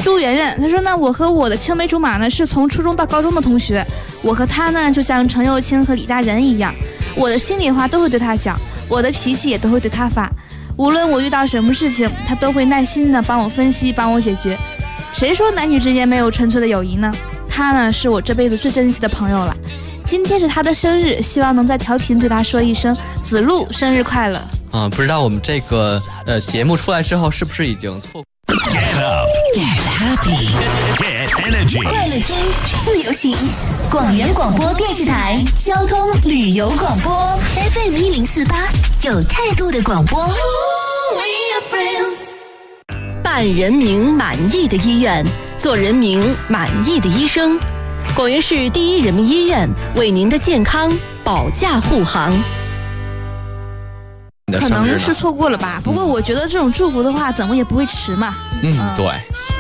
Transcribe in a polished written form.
朱圆圆，她说呢，我和我的青梅竹马呢是从初中到高中的同学，我和他呢就像程又青和李大人一样，我的心里话都会对他讲，我的脾气也都会对他发，无论我遇到什么事情，他都会耐心的帮我分析，帮我解决。谁说男女之间没有纯粹的友谊呢？他呢是我这辈子最珍惜的朋友了。今天是他的生日，希望能在调频对他说一声子路生日快乐。 不知道我们这个节目出来之后是不是已经错过。 Get up, get happy, get energy。 快乐听，自由行，广元广播电视台交通旅游广播 FM1048，有态度的广播。办人民满意的医院，做人民满意的医生。广元市第一人民医院为您的健康保驾护航。 可能是错过了吧，不过我觉得这种祝福的话，怎么也不会迟嘛。 对。